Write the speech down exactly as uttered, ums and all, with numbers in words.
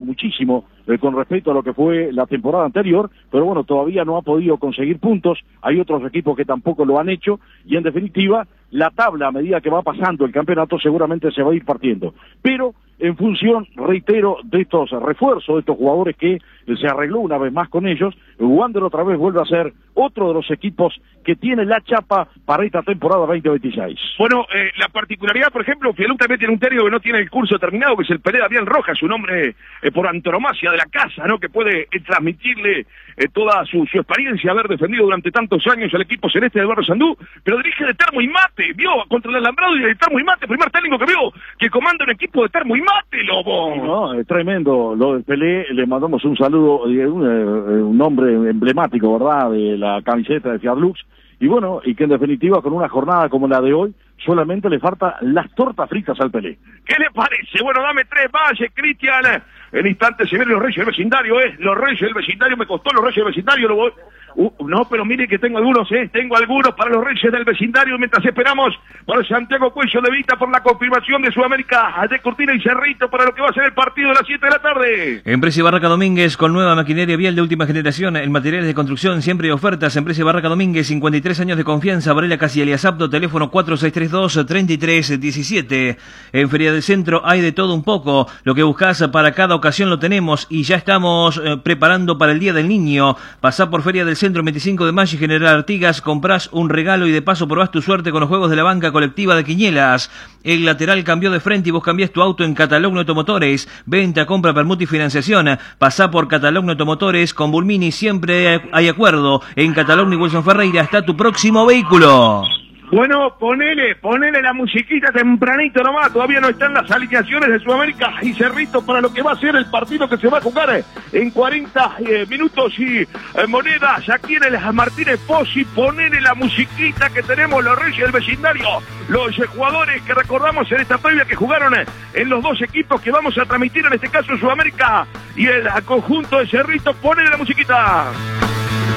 muchísimo eh, con respecto a lo que fue la temporada anterior, pero bueno, todavía no ha podido conseguir puntos, hay otros equipos que tampoco lo han hecho, y en definitiva, la tabla a medida que va pasando el campeonato seguramente se va a ir partiendo, pero en función, reitero, de estos refuerzos, de estos jugadores que se arregló una vez más con ellos, Wander otra vez vuelve a ser otro de los equipos que tiene la chapa para esta temporada veinte veintiséis. Bueno, eh, la particularidad, por ejemplo, Fialú también tiene un técnico que no tiene el curso terminado, que es el Pelé Damián Rojas, un hombre eh, por antonomasia de la casa, ¿no? Que puede eh, transmitirle eh, toda su, su experiencia, haber defendido durante tantos años al equipo celeste de Barrio Sandú, pero dirige de Termo y Mate, vio contra el Alambrado y de Termo y Mate, primer técnico que vio que comanda un equipo de Termo y Mate, Lobo. No, es tremendo lo del Pelé, le mandamos un saludo, eh, un, eh, un nombre emblemático, ¿verdad?, de la camiseta de Fiarlux, y bueno, y que en definitiva con una jornada como la de hoy, solamente le falta las tortas fritas al Pelé. ¿Qué le parece? Bueno, dame tres valles, Cristian. En instante se vienen los Reyes del Vecindario, ¿eh? Los Reyes del Vecindario, me costó los Reyes del Vecindario, lo voy... Uh, no, pero mire que tengo algunos, ¿eh? Tengo algunos para los Reyes del Vecindario, mientras esperamos por Santiago Cuello de Vita por la confirmación de Sudamérica, de Cortina y Cerrito para lo que va a ser el partido de las siete de la tarde. Empresa Barraca Domínguez con nueva maquinaria vial de última generación, en materiales de construcción siempre hay ofertas. Empresa Barraca Domínguez, cincuenta y tres años de confianza, Varela Casi Aliasapto, teléfono cuatro seis tres dos, tres tres uno siete. En Feria del Centro hay de todo un poco, lo que buscas para cada ocasión lo tenemos y ya estamos eh, preparando para el Día del Niño. Pasá por Feria del Centro veinticinco de mayo y General Artigas, comprás un regalo y de paso probás tu suerte con los juegos de la banca colectiva de Quiñelas. El lateral cambió de frente y vos cambiás tu auto en Catalogno Automotores. Venta, compra, permuta y financiación. Pasá por Catalogno Automotores, con Bulmini siempre hay acuerdo. En Catalogno y Wilson Ferreira está tu próximo vehículo. Bueno, ponele, ponele la musiquita tempranito nomás, todavía no están las alineaciones de Sudamérica y Cerrito para lo que va a ser el partido que se va a jugar en cuarenta eh, minutos y eh, monedas aquí en el Martínez Pozzi. Ponele la musiquita que tenemos los Reyes del Vecindario, los eh, jugadores que recordamos en esta previa que jugaron eh, en los dos equipos que vamos a transmitir, en este caso Sudamérica y el conjunto de Cerrito. Ponele la musiquita.